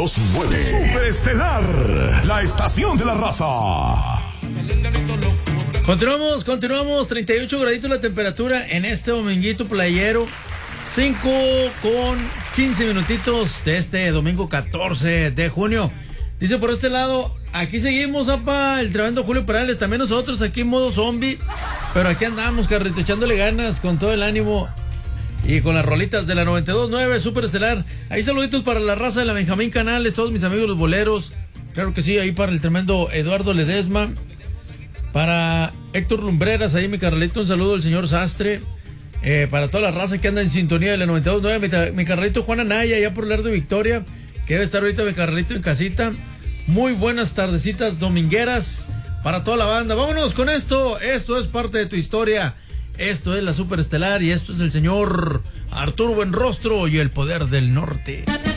92.9. Superestelar, la estación de la raza. Continuamos, 38 graditos la temperatura en este dominguito playero, 5:15 minutitos de este domingo 14 de junio. Dice por este lado, aquí seguimos, apa, el tremendo Julio Perales, también nosotros aquí en modo zombie, pero aquí andamos, carrito, echándole ganas con todo el ánimo y con las rolitas de la 92.9 Superestelar. Ahí saluditos para la raza de la Benjamín Canales, todos mis amigos los boleros, claro que sí, ahí para el tremendo Eduardo Ledesma, para Héctor Lumbreras, ahí mi carnalito, un saludo al señor Sastre, para toda la raza que anda en sintonía de la 92.9, mi carnalito Juan Anaya, allá por Lerdo Victoria, que debe estar ahorita mi carnalito en casita. Muy buenas tardecitas domingueras para toda la banda. Vámonos con esto es parte de tu historia, esto es la Superestelar y esto es el señor Arturo Buenrostro y el Poder del Norte.